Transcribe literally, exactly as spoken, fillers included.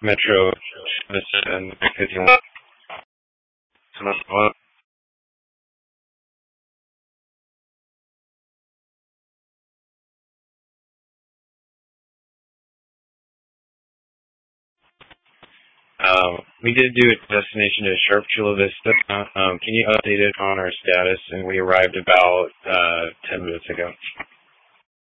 Metro and fifty-one. Um, we did do a destination to Sharp Chula Vista. Um, can you update it on our status? And we arrived about uh, ten minutes ago.